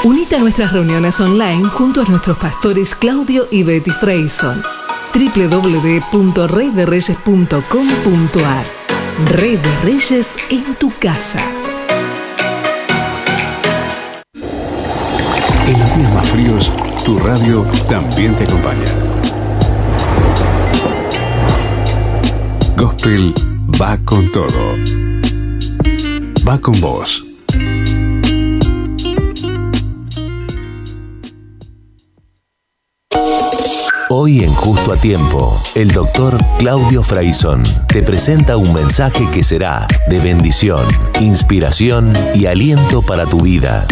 Unite a nuestras reuniones online junto a nuestros pastores Claudio y Betty Freyson. www.reydereyes.com.ar. Rey de Reyes en tu casa. En los días más fríos, tu radio también te acompaña. Gospel va con todo. Va con vos. Hoy en Justo a Tiempo, el doctor Claudio Freyson te presenta un mensaje que será de bendición, inspiración y aliento para tu vida.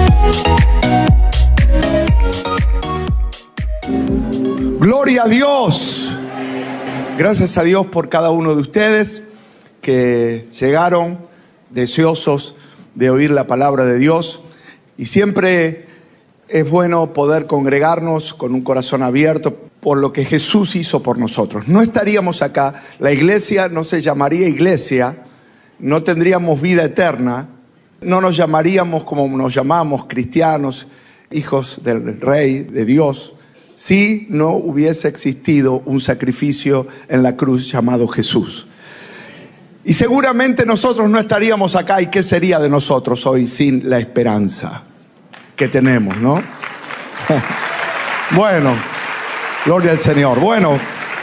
Gloria a Dios. Gracias a Dios por cada uno de ustedes que llegaron deseosos de oír la palabra de Dios. Y siempre es bueno poder congregarnos con un corazón abierto por lo que Jesús hizo por nosotros. No estaríamos acá, la iglesia no se llamaría iglesia, no tendríamos vida eterna, no nos llamaríamos como nos llamamos, cristianos, hijos del Rey, de Dios, si no hubiese existido un sacrificio en la cruz llamado Jesús. Y seguramente nosotros no estaríamos acá. ¿Y qué sería de nosotros hoy sin la esperanza que tenemos, no? Bueno, gloria al Señor. Bueno,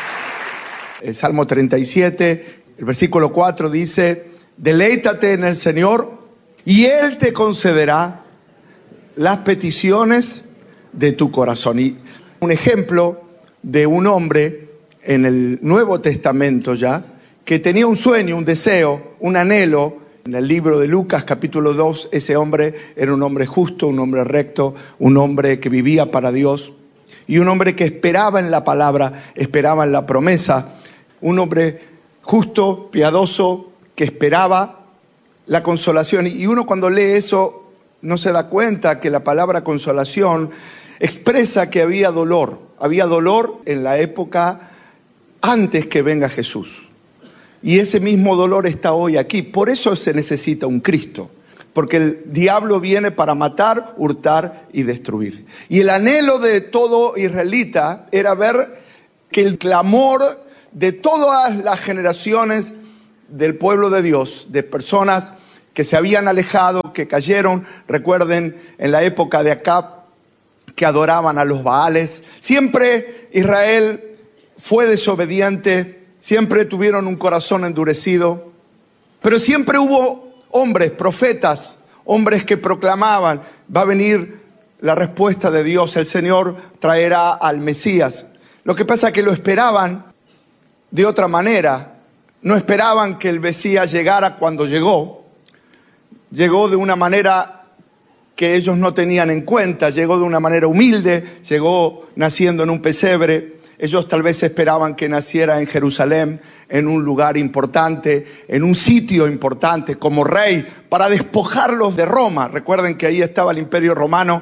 el Salmo 37, el versículo 4 dice: deleítate en el Señor y Él te concederá las peticiones de tu corazón. Y un ejemplo de un hombre en el Nuevo Testamento ya, que tenía un sueño, un deseo, un anhelo. En el libro de Lucas, capítulo 2, ese hombre era un hombre justo, un hombre recto, un hombre que vivía para Dios y un hombre que esperaba en la palabra, esperaba en la promesa. Un hombre justo, piadoso, que esperaba la consolación. Y uno cuando lee eso no se da cuenta que la palabra consolación expresa que había dolor. Había dolor en la época antes que venga Jesús. Y ese mismo dolor está hoy aquí. Por eso se necesita un Cristo. Porque el diablo viene para matar, hurtar y destruir. Y el anhelo de todo israelita era ver que el clamor de todas las generaciones del pueblo de Dios, de personas que se habían alejado, que cayeron, recuerden en la época de Acab, que adoraban a los Baales. Siempre Israel fue desobediente. Siempre tuvieron un corazón endurecido, pero siempre hubo hombres, profetas, hombres que proclamaban: va a venir la respuesta de Dios, el Señor traerá al Mesías. Lo que pasa es que lo esperaban de otra manera, no esperaban que el Mesías llegara cuando llegó. Llegó de una manera que ellos no tenían en cuenta, llegó de una manera humilde, llegó naciendo en un pesebre. Ellos tal vez esperaban que naciera en Jerusalén, en un lugar importante, en un sitio importante, como rey, para despojarlos de Roma. Recuerden que ahí estaba el Imperio Romano.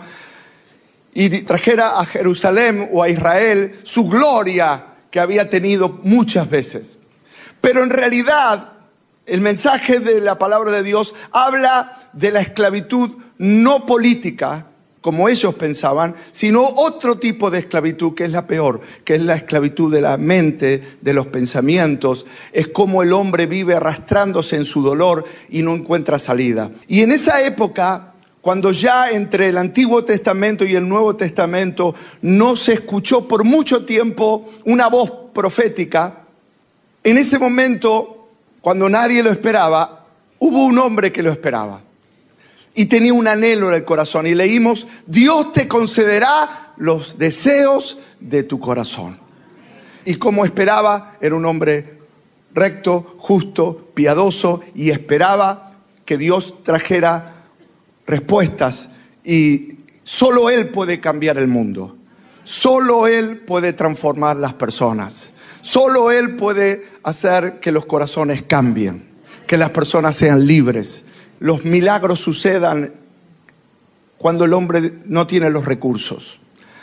Y trajera a Jerusalén o a Israel su gloria que había tenido muchas veces. Pero en realidad, el mensaje de la palabra de Dios habla de la esclavitud no política, como ellos pensaban, sino otro tipo de esclavitud que es la peor, que es la esclavitud de la mente, de los pensamientos. Es como el hombre vive arrastrándose en su dolor y no encuentra salida. Y en esa época, cuando ya entre el Antiguo Testamento y el Nuevo Testamento no se escuchó por mucho tiempo una voz profética, en ese momento, cuando nadie lo esperaba, hubo un hombre que lo esperaba. Y tenía un anhelo en el corazón. Y leímos: Dios te concederá los deseos de tu corazón. Y como esperaba, era un hombre recto, justo, piadoso. Y esperaba que Dios trajera respuestas. Y solo Él puede cambiar el mundo. Solo Él puede transformar las personas. Solo Él puede hacer que los corazones cambien. Que las personas sean libres. Los milagros sucedan cuando el hombre no tiene los recursos.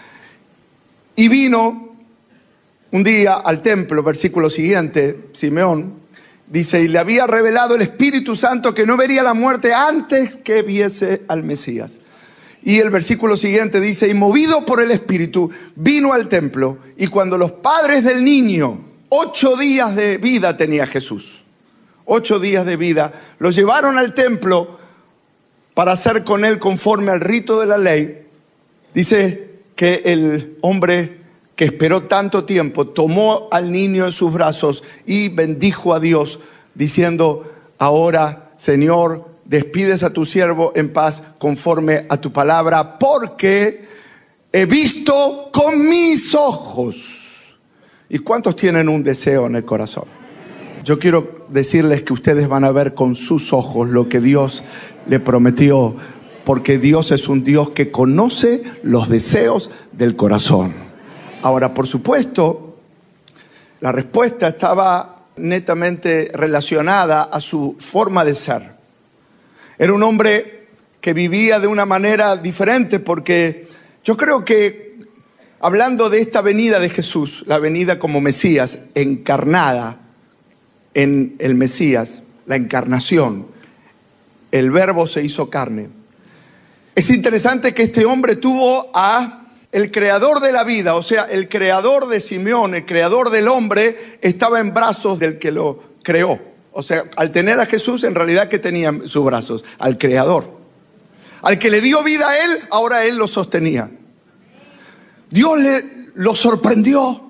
Y vino un día al templo, versículo siguiente, Simeón, dice: y le había revelado el Espíritu Santo que no vería la muerte antes que viese al Mesías. Y el versículo siguiente dice, y movido por el Espíritu, vino al templo. Y cuando los padres del niño, 8 días de vida tenía Jesús, 8 días de vida, lo llevaron al templo para hacer con él conforme al rito de la ley. Dice que el hombre que esperó tanto tiempo tomó al niño en sus brazos y bendijo a Dios, diciendo, ahora, Señor, despides a tu siervo en paz conforme a tu palabra, porque he visto con mis ojos. ¿Y cuántos tienen un deseo en el corazón? Yo quiero decirles que ustedes van a ver con sus ojos lo que Dios le prometió, porque Dios es un Dios que conoce los deseos del corazón. Ahora, por supuesto, la respuesta estaba netamente relacionada a su forma de ser. Era un hombre que vivía de una manera diferente, porque yo creo que, hablando de esta venida de Jesús, la venida como Mesías, encarnada en el Mesías, la encarnación, el Verbo se hizo carne. Es interesante que este hombre tuvo a el creador de la vida, o sea, el creador de Simeón, el creador del hombre, estaba en brazos del que lo creó. O sea, al tener a Jesús, en realidad, ¿qué tenía en sus brazos? Al creador. Al que le dio vida a él, ahora él lo sostenía. Dios lo sorprendió.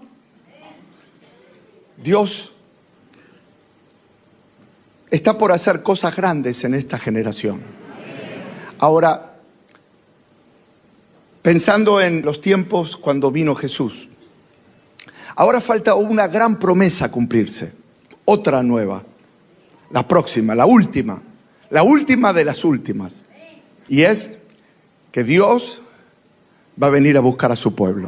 Dios está por hacer cosas grandes en esta generación. Ahora, pensando en los tiempos cuando vino Jesús, ahora falta una gran promesa a cumplirse, otra nueva, la próxima, la última de las últimas, y es que Dios va a venir a buscar a su pueblo.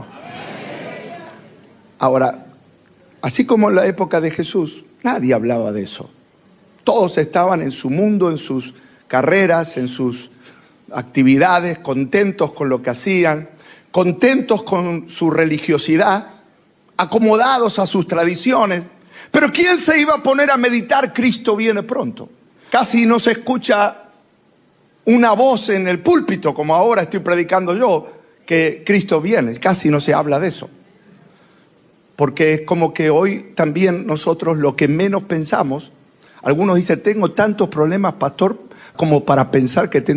Ahora, así como en la época de Jesús, nadie hablaba de eso. Todos estaban en su mundo, en sus carreras, en sus actividades, contentos con lo que hacían, contentos con su religiosidad, acomodados a sus tradiciones. Pero ¿quién se iba a poner a meditar? Cristo viene pronto. Casi no se escucha una voz en el púlpito, como ahora estoy predicando yo, que Cristo viene. Casi no se habla de eso. Porque es como que hoy también nosotros lo que menos pensamos, algunos dicen, tengo tantos problemas, pastor, como para pensar que tengo